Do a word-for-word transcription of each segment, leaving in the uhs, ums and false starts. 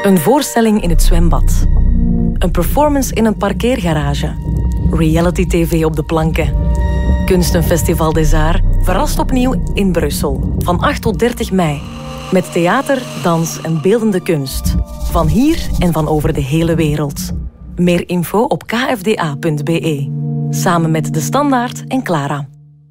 Een voorstelling in het zwembad. Een performance in een parkeergarage. Reality tv op de planken. Kunstenfestival des Arts verrast opnieuw in Brussel. Van acht tot dertig mei. Met theater, dans en beeldende kunst. Van hier en van over de hele wereld. Meer info op k f d a punt b e. Samen met De Standaard en Clara.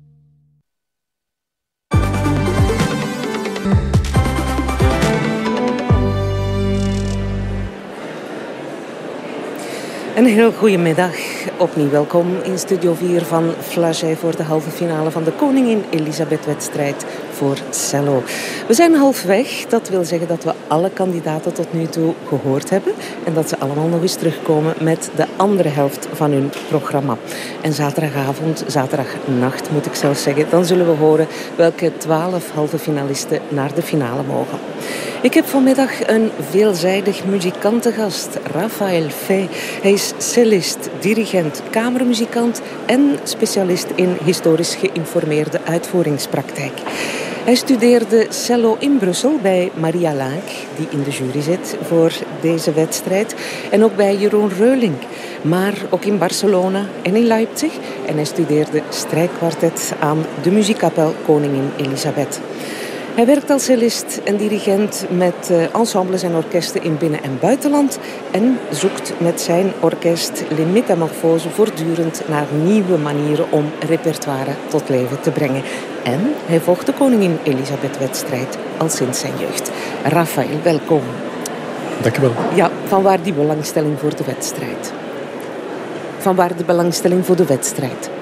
Een heel goede middag. Opnieuw welkom in Studio vier van Flagey voor de halve finale van de Koningin Elisabeth-wedstrijd voor cello. We zijn halfweg. Dat wil zeggen dat we alle kandidaten tot nu toe gehoord hebben en dat ze allemaal nog eens terugkomen met de andere helft van hun programma. En zaterdagavond, zaterdagnacht moet ik zelfs zeggen, dan zullen we horen welke twaalf halve finalisten naar de finale mogen. Ik heb vanmiddag een veelzijdig muzikantengast, Raphaël Fay. Hij is cellist, dirigent, kamermuzikant en specialist in historisch geïnformeerde uitvoeringspraktijk. Hij studeerde cello in Brussel bij Maria Laak, die in de jury zit voor deze wedstrijd. En ook bij Jeroen Reulink, maar ook in Barcelona en in Leipzig. En hij studeerde strijkkwartet aan de muziekkapel Koningin Elisabeth. Hij werkt als cellist en dirigent met ensembles en orkesten in binnen- en buitenland en zoekt met zijn orkest Les Métamorphoses voortdurend naar nieuwe manieren om repertoire tot leven te brengen. En hij volgt de Koningin Elisabeth-wedstrijd al sinds zijn jeugd. Raphaël, welkom. Dank je wel. Ja, vanwaar die belangstelling voor de wedstrijd? Vanwaar de belangstelling voor de wedstrijd?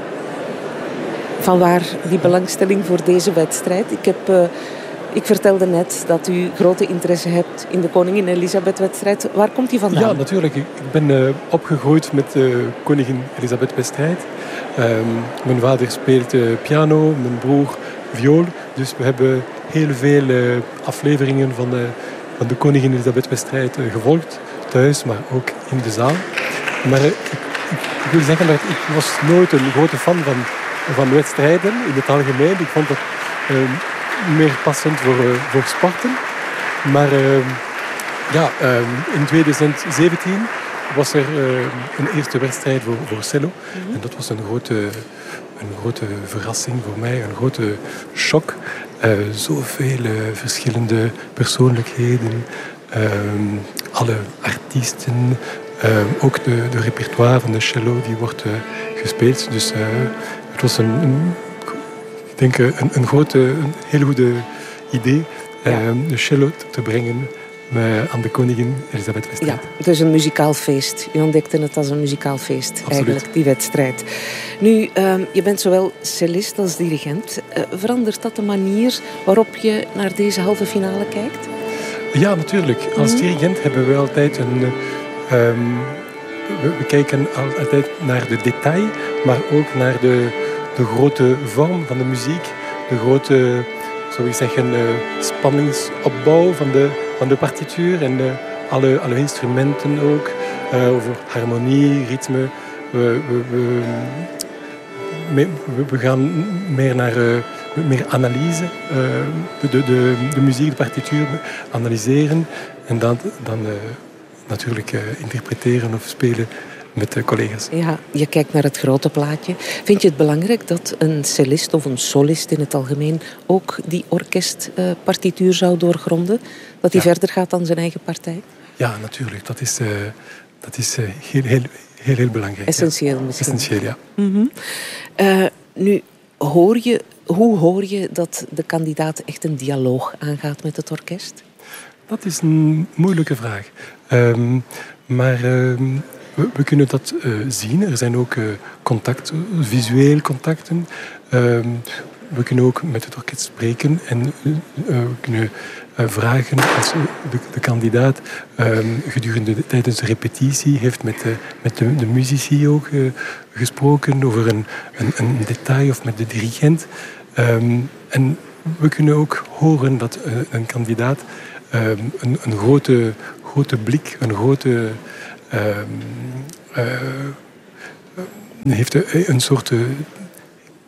Vanwaar die belangstelling voor deze wedstrijd? Ik, heb, uh, ik vertelde net dat u grote interesse hebt in de Koningin Elisabeth-wedstrijd. Waar komt die vandaan? Ja, natuurlijk. Ik ben uh, opgegroeid met de Koningin Elisabeth-wedstrijd. Um, mijn vader speelt uh, piano, mijn broer viool. Dus we hebben heel veel uh, afleveringen van de, van de Koningin Elisabeth-wedstrijd uh, gevolgd. Thuis, maar ook in de zaal. Maar uh, ik, ik, ik wil zeggen dat ik was nooit een grote fan van... van wedstrijden in het algemeen. Ik vond dat uh, meer passend voor, uh, voor sporten. Maar uh, ja, uh, in twintig zeventien was er uh, een eerste wedstrijd voor, voor cello. Mm-hmm. En dat was een grote, een grote verrassing voor mij, een grote shock. Uh, zoveel uh, verschillende persoonlijkheden, uh, alle artiesten, uh, ook de, de repertoire van de cello die wordt uh, gespeeld. Dus uh, het was een, een, ik denk een, een grote, een heel goede idee, ja. uh, de cello te brengen uh, aan de Koningin Elisabeth-wedstrijd. Ja, het is een muzikaal feest. U ontdekte het als een muzikaal feest, Absoluut. Eigenlijk, die wedstrijd. Nu, uh, je bent zowel cellist als dirigent. Uh, verandert dat de manier waarop je naar deze halve finale kijkt? Ja, natuurlijk. Als mm-hmm. dirigent hebben we altijd een... Uh, um, we, we kijken altijd naar de detail, maar ook naar de... de grote vorm van de muziek, de grote, zou ik zeggen, uh, spanningsopbouw van de, van de partituur en de, alle, alle instrumenten ook, uh, over harmonie, ritme. We, we, we, we, we gaan meer naar uh, meer analyse, uh, de, de, de, de muziek, de partituur analyseren en dan, dan uh, natuurlijk uh, interpreteren of spelen met de collega's. Ja, je kijkt naar het grote plaatje. Vind je het belangrijk dat een cellist of een solist in het algemeen ook die orkestpartituur uh, zou doorgronden? Dat hij ja. verder gaat dan zijn eigen partij? Ja, natuurlijk. Dat is, uh, dat is uh, heel, heel, heel, heel belangrijk. Essentieel ja. misschien. Essentieel, ja. Mm-hmm. Uh, nu, hoor je, hoe hoor je dat de kandidaat echt een dialoog aangaat met het orkest? Dat is een moeilijke vraag. Um, maar... Um, We, we kunnen dat uh, zien. Er zijn ook uh, contacten, visueel contacten. Uh, we kunnen ook met het orkest spreken en uh, we kunnen uh, vragen als de, de kandidaat uh, gedurende de, tijdens de repetitie heeft met de, met de, de muzici ook uh, gesproken over een, een, een detail of met de dirigent. Um, en we kunnen ook horen dat uh, een kandidaat uh, een, een grote, grote blik, een grote Uh, uh, heeft een soort uh,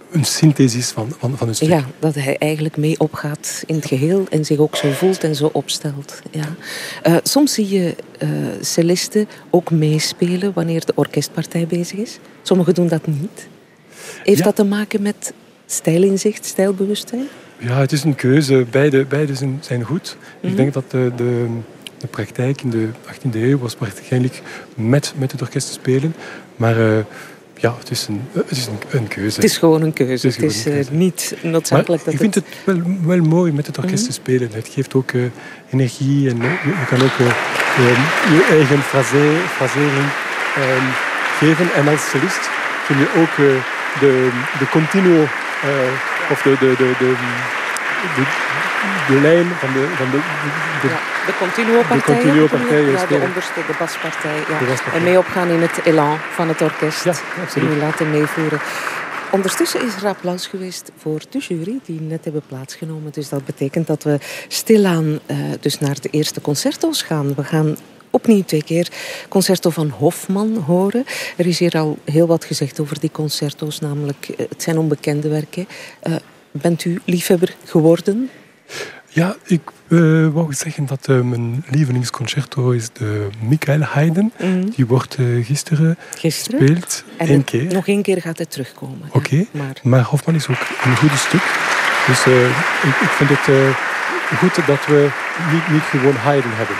een synthesis van, van, van een stuk. Ja, dat hij eigenlijk mee opgaat in het geheel en zich ook zo voelt en zo opstelt. Ja. Uh, soms zie je uh, cellisten ook meespelen wanneer de orkestpartij bezig is. Sommigen doen dat niet. Heeft ja. dat te maken met stijlinzicht, stijlbewustzijn? Ja, het is een keuze. Beide, beide zijn, zijn goed. Mm-hmm. Ik denk dat de, de, de praktijk in de achttiende eeuw was waarschijnlijk met, met het orkest te spelen. Maar uh, ja, het is, een, het is een, een keuze. Het is gewoon een keuze. Het is, het is uh, niet noodzakelijk dat ik vind het, het wel, wel mooi met het orkest mm-hmm. te spelen. Het geeft ook uh, energie en uh, je kan ook uh, uh, je eigen frase, frasering uh, geven. En als cellist kun je ook uh, de, de continuo... Uh, Of de, de, de, de, de, de lijn van de... Van de, de, ja, de continuo-partij. De continuo-partij. Ja, de onderste, de baspartij. Ja. De baspartij. En mee opgaan in het elan van het orkest. Ja, absoluut. En je laten meevoeren. Ondertussen is er applaus geweest voor de jury die net hebben plaatsgenomen. Dus dat betekent dat we stilaan uh, dus naar de eerste concerto's gaan. We gaan opnieuw twee keer concerto van Hofman horen. Er is hier al heel wat gezegd over die concerto's, namelijk het zijn onbekende werken. Uh, bent u liefhebber geworden? Ja, ik uh, wou zeggen dat uh, mijn lievelingsconcerto is de Michael Haydn. Mm-hmm. Die wordt uh, gisteren, gisteren gespeeld. En één keer. Nog één keer gaat hij terugkomen. Oké, okay. maar... maar Hofman is ook een goed stuk. Dus uh, ik, ik vind het uh, goed dat we niet, niet gewoon Haydn hebben.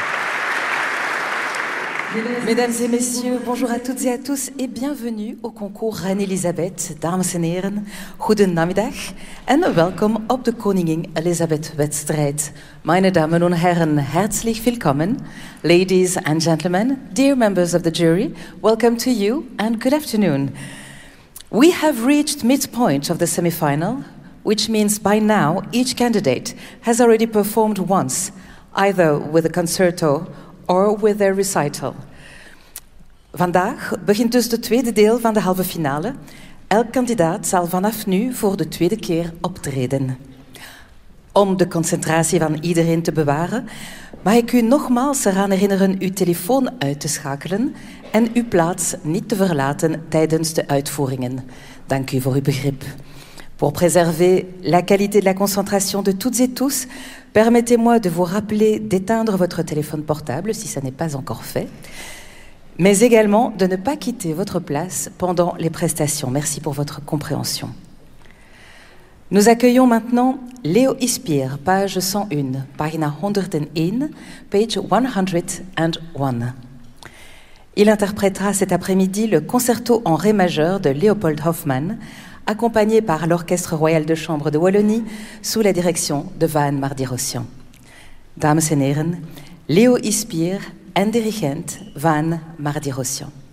Mesdames et messieurs, bonjour à toutes et à tous et bienvenue au concours Reine-Elisabeth. Dames en heren, goedenamiddag en welkom op de Koningin Elisabeth-wedstrijd. Meine Damen und Herren, herzlich willkommen. Ladies and gentlemen, dear members of the jury, welcome to you and good afternoon. We have reached midpoint of the semi-final, which means by now each candidate has already performed once, either with a concerto or with their recital. Vandaag begint dus het tweede deel van de halve finale. Elk kandidaat zal vanaf nu voor de tweede keer optreden. Om de concentratie van iedereen te bewaren, mag ik u nogmaals eraan herinneren uw telefoon uit te schakelen en uw plaats niet te verlaten tijdens de uitvoeringen. Dank u voor uw begrip. Pour préserver la qualité de la concentration de toutes et tous, permettez-moi de vous rappeler d'éteindre votre téléphone portable si ça n'est pas encore fait, mais également de ne pas quitter votre place pendant les prestations. Merci pour votre compréhension. Nous accueillons maintenant Leo Ispier, page cent un, pagina honderden, page one hundred one. Il interprétera cet après-midi le concerto en ré majeur de Leopold Hofmann, accompagné par l'Orchestre Royal de Chambre de Wallonie sous la direction de Vaan Mardirosyan. Dames en heren, Leo Ispier en dirigent Vaan Mardirosyan.